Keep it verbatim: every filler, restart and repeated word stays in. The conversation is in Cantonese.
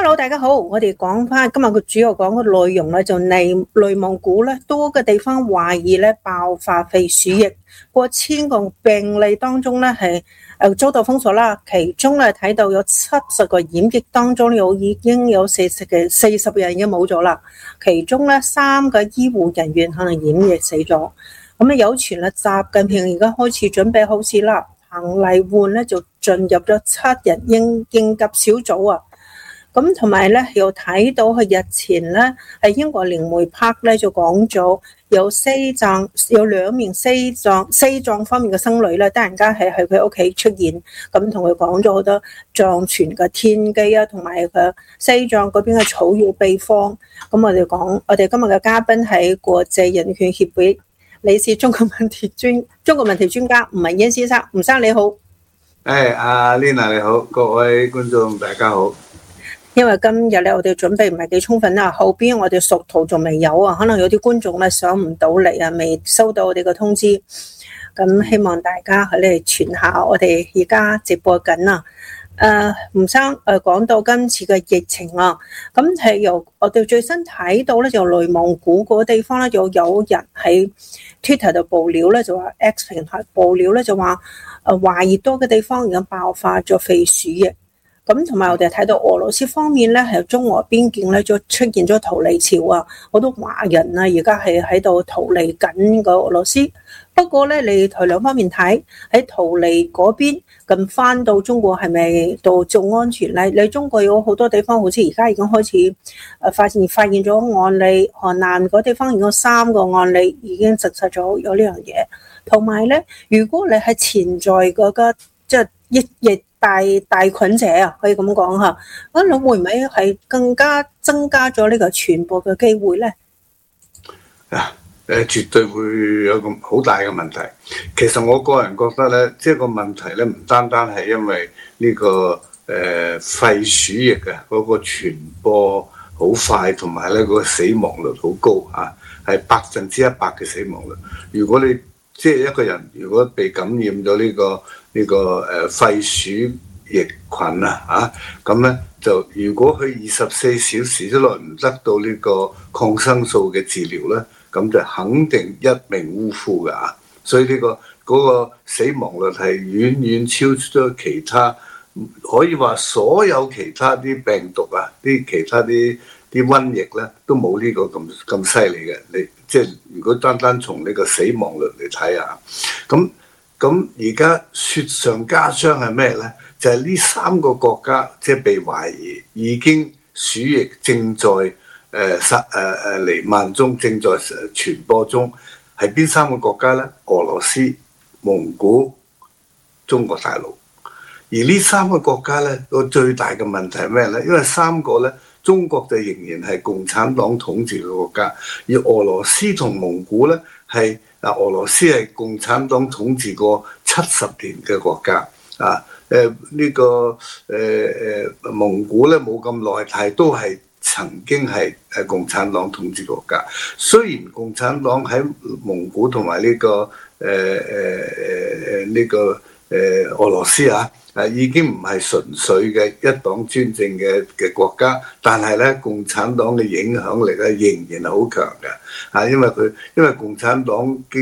Hello， 大家好，我哋講翻今日個主要講嘅內容咧，就內內蒙古咧多個地方懷疑咧爆發肺鼠疫，過千個病例當中咧係誒遭到封鎖啦，其中咧睇到有七十個染疫當中有已經有四十嘅四十人已經冇咗啦，其中咧三個醫護人員可能染疫死咗，咁咧有傳咧習近平而家開始準備好事啦，彭麗媛咧就進入咗七人應應急小組啊。咁同埋咧，又睇到佢日前咧，喺英國靈媒拍咧就講咗，有西藏有兩名西藏西藏方面嘅僧侶咧，突然間係喺佢屋企出現，咁同佢講咗好多藏傳嘅天機啊，同埋佢西藏嗰邊嘅草藥秘方。咁我哋講，我哋今日嘅嘉賓係國際人權協會理事、中國問題專中國問題專家吳文英先生。吳生你好。 誒，阿 Lina 你好，各位觀眾大家好。 因為今日咧，我哋準備唔係幾充分啦，後邊我哋熟圖仲未有啊，可能有啲觀眾咧上唔到嚟啊，未收到我哋嘅通知。咁希望大家喺嚟傳下我哋而家直播緊啊。誒，吳生誒講到今次嘅疫情啊，咁係由我哋最新睇到咧，就內蒙古嗰個地方咧，就有人喺 Twitter 度爆料咧，就話 X 平台爆料咧，就話誒懷疑多嘅地方已經爆發咗肺鼠疫。咁同埋我哋睇到俄羅斯方面咧，係中俄邊境咧，就出現咗逃離潮啊！好多華人啊，而家係喺度逃離緊個俄羅斯。不過咧，你從兩方面睇，喺逃離嗰邊咁翻到中國係咪到仲安全咧？你中國有好多地方好似而家已經開始誒發現發現咗案例，河南嗰地方已經有三個案例已經證實咗有呢樣嘢。同埋咧，如果你係潛在嗰個即係疫疫大大菌者啊，可以咁講嚇，咁你會唔會係更加增加咗呢個傳播嘅機會咧？ 啊，誒絕對會有個好大嘅問題。其實我個人覺得咧，即係個問題咧，唔單單係因為呢個誒肺鼠疫嘅嗰個傳播好快，同埋咧嗰個死亡率好高啊，係百分之一百嘅死亡率。如果你即係一個人如果被感染咗呢個呢個誒肺鼠疫群啊，嚇咁咧就如果佢二十四小時之內唔得到呢個抗生素嘅治療咧，咁就肯定一命嗚呼㗎啊！所以呢個嗰個死亡率係遠遠超出咗其他，可以話所有其他啲病毒啊，啲其他啲啲瘟疫咧都冇呢個咁咁犀利嘅。你即係如果單單從呢個死亡率嚟睇啊，咁。咁而家雪上加霜係咩咧？就係、是、呢三個國家即係、就是、被懷疑已經鼠疫正在誒殺誒誒瀰漫中，正在傳播中。係邊三個國家咧？俄羅斯、蒙古、中國大陸。而呢三個國家咧，個最大嘅問題係咩咧？因為三個咧，中國就仍然係共產黨統治嘅國家，而俄羅斯同蒙古咧係。嗱，俄羅斯係共產黨統治過七十年嘅國家，啊，誒、這、呢個誒誒、呃、蒙古咧冇咁耐，但係都係曾經係誒共產黨統治國家。雖然共產黨喺蒙古同埋呢個誒誒誒誒呢個誒、呃、俄羅斯啊，誒已經唔係純粹嘅一黨專政嘅嘅國家，但係咧共產黨嘅影響力咧仍然係好強嘅，啊，因為佢因為共產黨經